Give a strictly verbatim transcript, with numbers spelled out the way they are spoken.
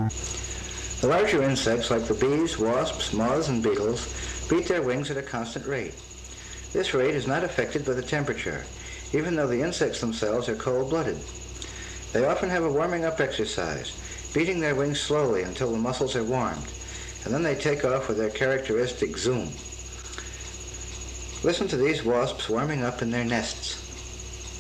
The larger insects, like the bees, wasps, moths, and beetles, beat their wings at a constant rate. This rate is not affected by the temperature, even though the insects themselves are cold-blooded. They often have a warming-up exercise, beating their wings slowly until the muscles are warmed, and then they take off with their characteristic zoom. Listen to these wasps warming up in their nests.